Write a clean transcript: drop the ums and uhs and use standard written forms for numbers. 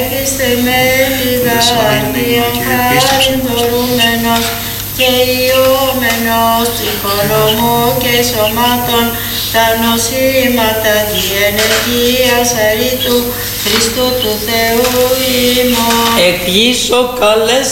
Επιστημέλιδα Αγίων χάριν δωρούμενος και ιόμενος οικονομού και σωμάτων τα νοσήματα διενεργίας αρήτου Χριστού του Θεού ημών. Εκείσω καλές